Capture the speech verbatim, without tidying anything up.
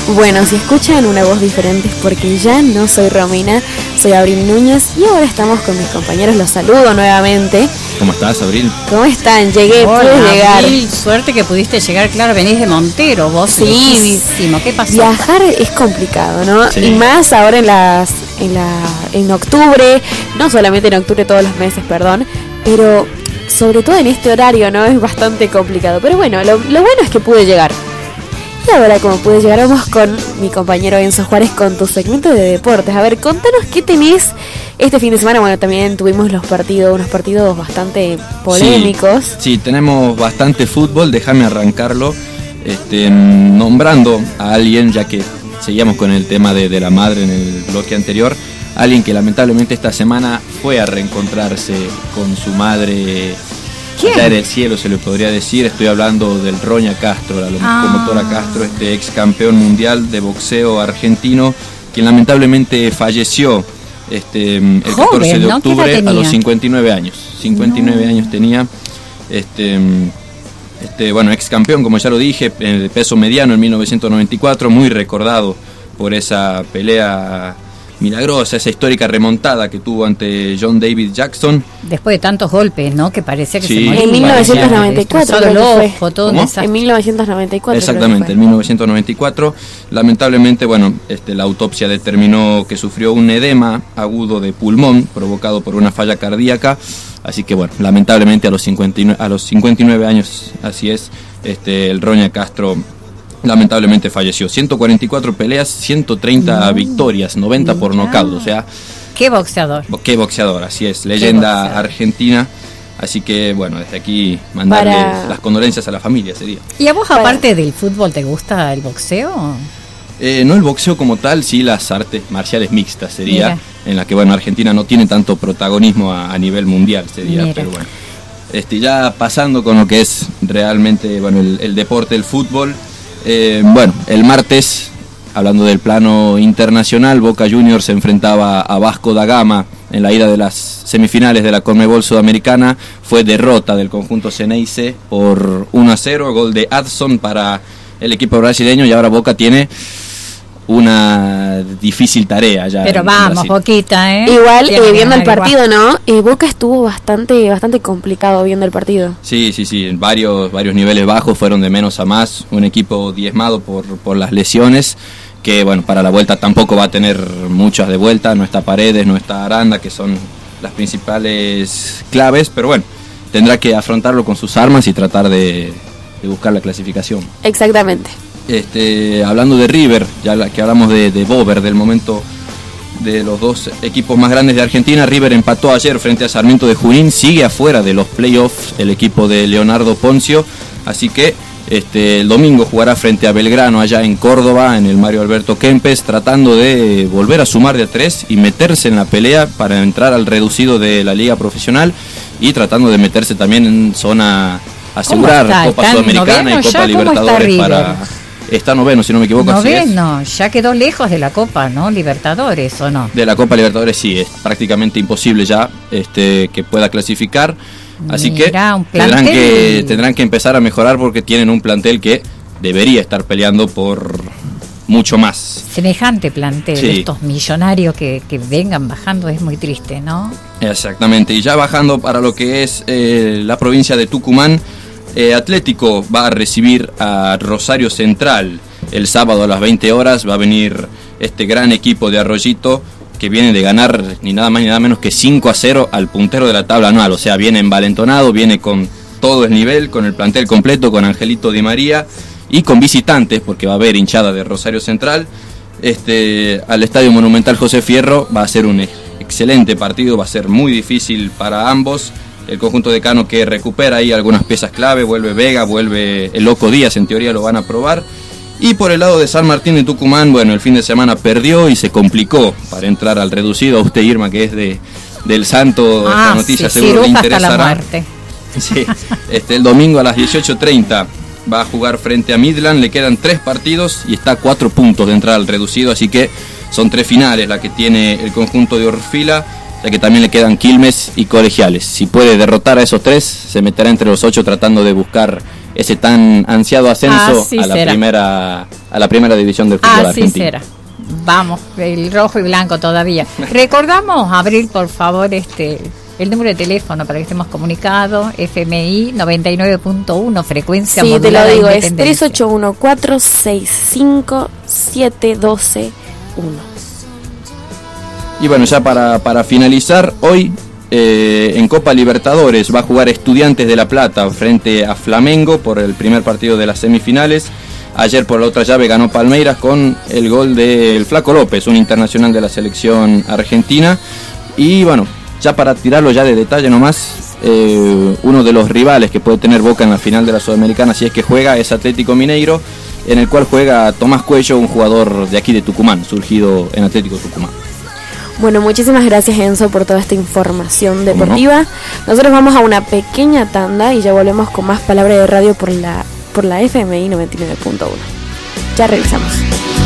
Bueno, si escuchan una voz diferente es porque ya no soy Romina, soy Abril Núñez y ahora estamos con mis compañeros, los saludo nuevamente. ¿Cómo estás, Abril? ¿Cómo están? Llegué, Hola, pude llegar. Abril, suerte que pudiste llegar, claro, venís de Montero, vos. Sí, lejísimo. ¿Qué pasó? Viajar es complicado, ¿no? Sí. Y más ahora en las, en la, en octubre, no solamente en octubre, todos los meses, perdón, pero sobre todo en este horario, ¿no? Es bastante complicado. Pero bueno, lo, lo bueno es que pude llegar. Y ahora, como pude llegar, vamos con mi compañero Enzo Juárez con tu segmento de deportes. A ver, contanos qué tenés este fin de semana. Bueno, también tuvimos los partidos, unos partidos bastante polémicos. Sí, sí, tenemos bastante fútbol, déjame arrancarlo este, nombrando a alguien, ya que seguíamos con el tema de, de la madre en el bloque anterior. Alguien que lamentablemente esta semana fue a reencontrarse con su madre. ¿Quién? Allá en el cielo, se le podría decir. Estoy hablando del Roña Castro, la locomotora Ah. Castro, este ex campeón mundial de boxeo argentino, quien lamentablemente falleció este, el Joven, catorce de ¿no? ¿Qué edad octubre a tenía? los cincuenta y nueve años. cincuenta y nueve No. años tenía. Este, este, bueno, ex campeón, como ya lo dije, de peso mediano en mil novecientos noventa y cuatro, muy recordado por esa pelea milagrosa, esa histórica remontada que tuvo ante John David Jackson. Después de tantos golpes, ¿no? Que parecía que Sí. se moría. En mil novecientos noventa y cuatro Solo el creo que ojo, todo un ¿Cómo? desastre. En mil novecientos noventa y cuatro. Exactamente, creo en mil novecientos noventa y cuatro. Lamentablemente, bueno, este, la autopsia determinó que sufrió un edema agudo de pulmón provocado por una falla cardíaca. Así que, bueno, lamentablemente a los cincuenta y nueve, a los cincuenta y nueve años, así es, este, el Roña Castro lamentablemente falleció. ciento cuarenta y cuatro peleas, ciento treinta No. victorias, noventa por Mirá. nocaut. O sea, Qué boxeador. bo- qué boxeador, así es, leyenda boxeador. argentina. Así que, bueno, desde aquí mandarle Para- las condolencias a la familia sería. ¿Y a vos, Para- aparte del fútbol, te gusta el boxeo? Eh, no el boxeo como tal, sí las artes marciales mixtas sería, Mira. en la que, bueno, Argentina no tiene tanto protagonismo a, a nivel mundial sería, Mira. pero bueno. Este, ya pasando con lo que es realmente, bueno, el, el deporte, el fútbol, eh, bueno, el martes, hablando del plano internacional, Boca Juniors se enfrentaba a Vasco da Gama en la ida de las semifinales de la Conmebol Sudamericana. Fue derrota del conjunto Ceneice por uno a cero, gol de Adson para el equipo brasileño, y ahora Boca tiene una difícil tarea ya. Pero en- en vamos, Brasil. Boquita, ¿eh? Igual, Tiene eh, que viendo el ganar partido, igual. ¿no? Eh, Boca estuvo bastante bastante complicado viendo el partido. Sí, sí, sí, en varios, varios niveles bajos, fueron de menos a más, un equipo diezmado por, por las lesiones, que bueno, para la vuelta tampoco va a tener muchas de vuelta, no está Paredes, no está Aranda, que son las principales claves, pero bueno, tendrá que afrontarlo con sus armas y tratar de, de buscar la clasificación. Exactamente. Este, hablando de River, ya la- que hablamos de, de Bober, del momento de los dos equipos más grandes de Argentina, River empató ayer frente a Sarmiento de Junín, sigue afuera de los playoffs el equipo de Leonardo Poncio, así que este, el domingo jugará frente a Belgrano allá en Córdoba, en el Mario Alberto Kempes, tratando de volver a sumar de a tres y meterse en la pelea para entrar al reducido de la liga profesional, y tratando de meterse también en zona, asegurar está? Copa ¿Está en Sudamericana noveno y Copa ya? ¿Cómo está Libertadores River? para... Está noveno, si no me equivoco, así es. Noveno, ya quedó lejos de la Copa, ¿no? Libertadores, ¿o no? De la Copa Libertadores sí, es prácticamente imposible ya este, que pueda clasificar. Así Mirá, que un tendrán, plantel. que tendrán que empezar a mejorar, porque tienen un plantel que debería estar peleando por mucho más. Semejante plantel, Sí. estos millonarios que, que vengan bajando, es muy triste, ¿no? Exactamente, y ya bajando para lo que es eh, la provincia de Tucumán, eh, Atlético va a recibir a Rosario Central el sábado a las veinte horas. Va a venir este gran equipo de Arroyito, que viene de ganar ni nada más ni nada menos que cinco a cero al puntero de la tabla anual, o sea, viene envalentonado, viene con todo el nivel, con el plantel completo, con Angelito Di María y con visitantes, porque va a haber hinchada de Rosario Central. Este, al Estadio Monumental José Fierro va a ser un excelente partido, va a ser muy difícil para ambos. El conjunto de Cano, que recupera ahí algunas piezas clave, vuelve Vega, vuelve el Loco Díaz, en teoría lo van a probar. Y por el lado de San Martín de Tucumán, bueno, el fin de semana perdió y se complicó para entrar al reducido. A usted, Irma, que es de del Santo, esta Ah, noticia sí, seguro le ciruja hasta la interesará. muerte. Sí, este, el domingo a las dieciocho treinta va a jugar frente a Midland, le quedan tres partidos y está a cuatro puntos de entrar al reducido, así que son tres finales la que tiene el conjunto de Orfila, ya que también le quedan Quilmes y Colegiales. Si puede derrotar a esos tres, se meterá entre los ocho tratando de buscar ese tan ansiado ascenso Así a la será. primera a la primera división del fútbol Así argentino. será. Vamos, el rojo y blanco todavía. Recordamos, Abril, por favor, este el número de teléfono para que estemos comunicados, F M I noventa y nueve punto uno, frecuencia Sí, te lo modulada digo, es Independencia. tres ocho uno cuatro seis cinco siete uno dos uno. Y bueno, ya para, para finalizar, hoy eh, en Copa Libertadores va a jugar Estudiantes de La Plata frente a Flamengo por el primer partido de las semifinales. Ayer por la otra llave ganó Palmeiras con el gol del Flaco López, un internacional de la selección argentina. Y bueno, ya para tirarlo ya de detalle nomás, eh, uno de los rivales que puede tener Boca en la final de la Sudamericana, si es que juega, es Atlético Mineiro, en el cual juega Tomás Cuello, un jugador de aquí de Tucumán, surgido en Atlético Tucumán. Bueno, muchísimas gracias, Enzo, por toda esta información deportiva. Nosotros vamos a una pequeña tanda y ya volvemos con más palabra de radio por la, por la F M I noventa y nueve punto uno. Ya regresamos.